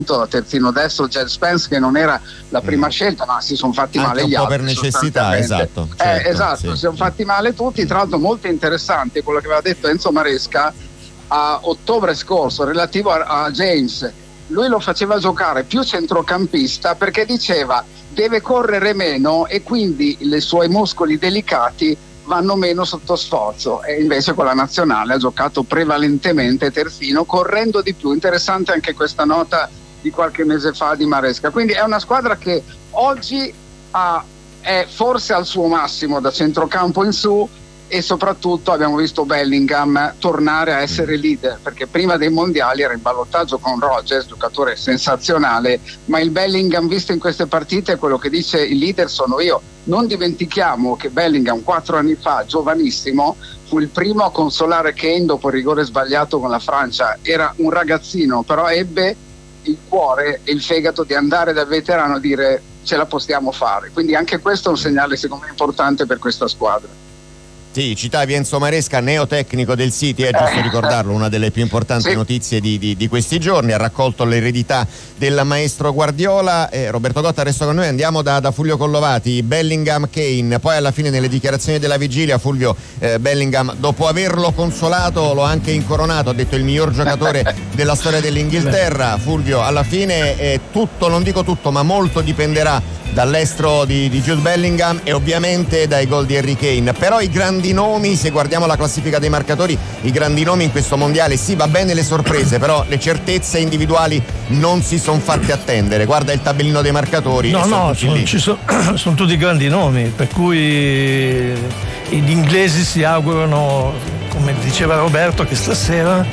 da terzino destro Jed Spence, che non era la prima scelta, ma si sono fatti male gli altri. Un po' per necessità, esatto. Certo, esatto, sì. Si sono fatti male tutti. Tra l'altro molto interessante quello che aveva detto Enzo Maresca a ottobre scorso relativo a James. Lui lo faceva giocare più centrocampista perché diceva deve correre meno e quindi i suoi muscoli delicati vanno meno sotto sforzo, e invece con la nazionale ha giocato prevalentemente terzino, correndo di più. Interessante anche questa nota di qualche mese fa di Maresca. Quindi è una squadra che oggi è forse al suo massimo da centrocampo in su, e soprattutto abbiamo visto Bellingham tornare a essere leader, perché prima dei mondiali era in ballottaggio con Rodgers, giocatore sensazionale, ma il Bellingham visto in queste partite è quello che dice il leader sono io. Non dimentichiamo che Bellingham 4 anni fa, giovanissimo, fu il primo a consolare Kane dopo il rigore sbagliato con la Francia. Era un ragazzino, però ebbe il cuore e il fegato di andare dal veterano a dire ce la possiamo fare. Quindi anche questo è un segnale secondo me importante per questa squadra. Sì, citavi Enzo Maresca, neotecnico del City, è giusto ricordarlo, una delle più importanti notizie di questi giorni, ha raccolto l'eredità del maestro Guardiola. Roberto Gotta, resto con noi, andiamo da Fulvio Collovati. Bellingham, Kane, poi alla fine nelle dichiarazioni della vigilia Fulvio, Bellingham dopo averlo consolato lo ha anche incoronato, ha detto il miglior giocatore della storia dell'Inghilterra. Fulvio, alla fine tutto, non dico tutto, ma molto dipenderà dall'estero di Jude Bellingham e ovviamente dai gol di Harry Kane. Però i grandi nomi, se guardiamo la classifica dei marcatori, i grandi nomi in questo mondiale, sì, va bene le sorprese, però le certezze individuali non si sono fatte attendere. Guarda il tabellino dei marcatori. Sono tutti grandi nomi, per cui gli inglesi si augurano, come diceva Roberto, che stasera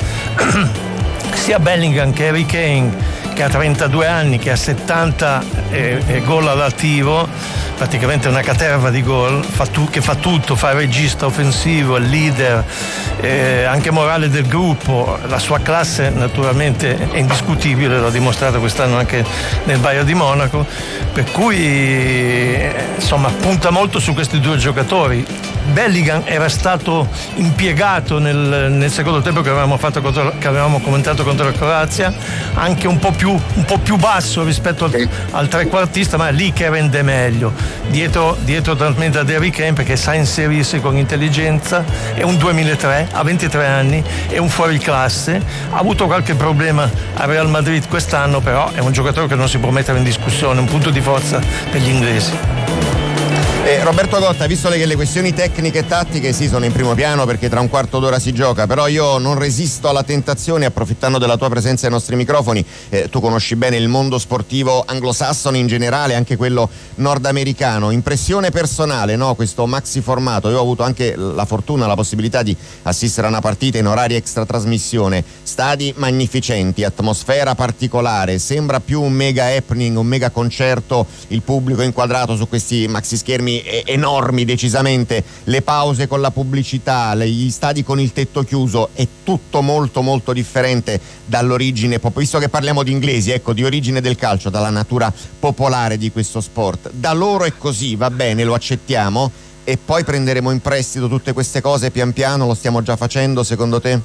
sia Bellingham che Harry Kane, che ha 32 anni, che ha 70 gol all'attivo, praticamente una caterva di gol, che fa tutto, fa il regista offensivo, il leader, anche morale del gruppo. La sua classe naturalmente è indiscutibile, l'ha dimostrato quest'anno anche nel Bayern di Monaco, per cui insomma punta molto su questi due giocatori. Bellingham era stato impiegato nel secondo tempo che avevamo commentato contro la Croazia, anche un po' più basso rispetto al trequartista, ma è lì che rende meglio, dietro talmente ad Harry Kane, perché sa inserirsi con intelligenza. È un 2003, ha 23 anni, è un fuoriclasse, ha avuto qualche problema a Real Madrid quest'anno, però è un giocatore che non si può mettere in discussione, un punto di forza per gli inglesi. Roberto Gotta, visto che le questioni tecniche e tattiche sì sono in primo piano perché tra un quarto d'ora si gioca, però io non resisto alla tentazione, approfittando della tua presenza ai nostri microfoni, tu conosci bene il mondo sportivo anglosassone in generale, anche quello nordamericano, impressione personale, no? Questo maxi formato, io ho avuto anche la fortuna, la possibilità di assistere a una partita in orari extra trasmissione, stadi magnificenti, atmosfera particolare, sembra più un mega happening, un mega concerto, il pubblico inquadrato su questi maxi schermi enormi decisamente, le pause con la pubblicità, gli stadi con il tetto chiuso, è tutto molto molto differente dall'origine, visto che parliamo di inglesi, ecco, di origine del calcio, dalla natura popolare di questo sport. Da loro è così, va bene, lo accettiamo, e poi prenderemo in prestito tutte queste cose pian piano, lo stiamo già facendo secondo te?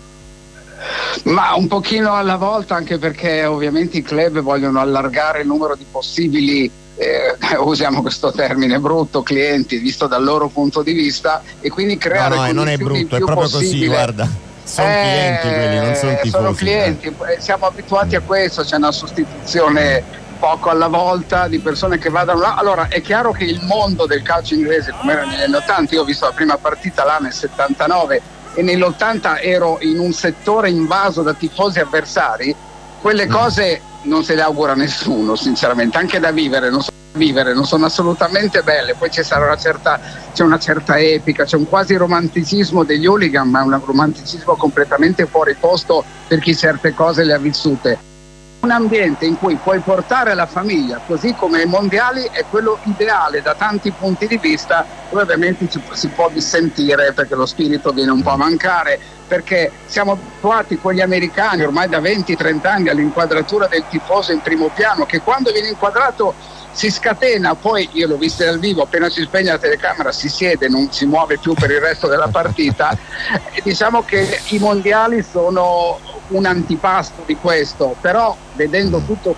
Ma un pochino alla volta, anche perché ovviamente i club vogliono allargare il numero di possibili usiamo questo termine brutto, clienti, visto dal loro punto di vista, e quindi creare no, non è brutto, è proprio così, guarda, sono clienti quelli, non sono tifosi. Sono clienti, siamo abituati a questo, c'è una sostituzione poco alla volta di persone che vadano là. Allora è chiaro che il mondo del calcio inglese, come era negli anni 80, io ho visto la prima partita là nel 79 e nell'80 ero in un settore invaso da tifosi avversari, quelle cose non se le augura nessuno, sinceramente, anche da vivere non sono assolutamente belle. Poi c'è una certa epica, c'è un quasi romanticismo degli hooligan, ma un romanticismo completamente fuori posto per chi certe cose le ha vissute. Un ambiente in cui puoi portare la famiglia, così come ai mondiali, è quello ideale da tanti punti di vista. Poi ovviamente si può dissentire perché lo spirito viene un po' a mancare, perché siamo abituati con gli americani ormai da 20-30 anni all'inquadratura del tifoso in primo piano, che quando viene inquadrato si scatena, poi io l'ho visto dal vivo, appena si spegne la telecamera si siede, non si muove più per il resto della partita. E diciamo che i mondiali sono un antipasto di questo, però vedendo tutto